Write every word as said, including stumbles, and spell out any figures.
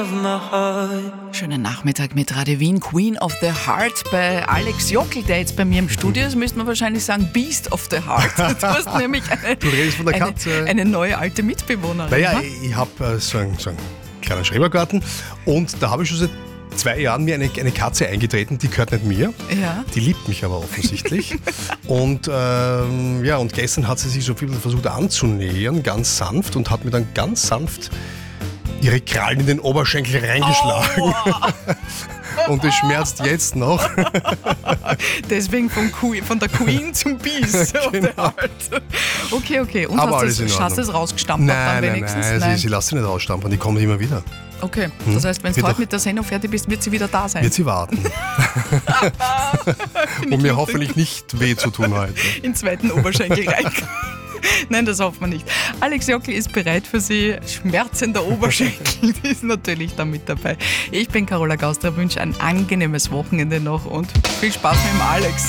Schönen Nachmittag mit Radio Wien, Queen of the Heart bei Alex Jockel, der jetzt bei mir im Studio ist, müsste man wahrscheinlich sagen Beast of the Heart. Du hast nämlich eine, du redest von der eine, Katze. eine neue alte Mitbewohnerin. Naja, ha? ich habe äh, so, einen, so einen kleinen Schrebergarten und da habe ich schon seit zwei Jahren mir eine, eine Katze eingetreten, die gehört nicht mir, Ja. die liebt mich aber offensichtlich. und, ähm, ja, und gestern hat sie sich so viel versucht anzunähern, ganz sanft, und hat mir dann ganz sanft ihre Krallen in den Oberschenkel reingeschlagen. Aua. Und es schmerzt jetzt noch. Deswegen von, Queen, von der Queen zum Beast of the Heart. Okay, okay. Und Aber hast alles du in es, Ordnung. hast du es rausgestampft Nein, dann nein, wenigstens? nein, nein. Sie, sie lässt sie nicht rausstampfen, die kommt immer wieder. Okay, das heißt, wenn du Wird heute doch- mit der Sendung fertig bist, wird sie wieder da sein. Wird sie warten. Um mir hoffentlich nicht weh zu tun heute. In den zweiten Oberschenkel rein. Nein, das hofft man nicht. Alex Jockel ist bereit für Sie. Schmerzender Oberschenkel ist natürlich da mit dabei. Ich bin Carola Gaustra, wünsche ein angenehmes Wochenende noch und viel Spaß mit dem Alex.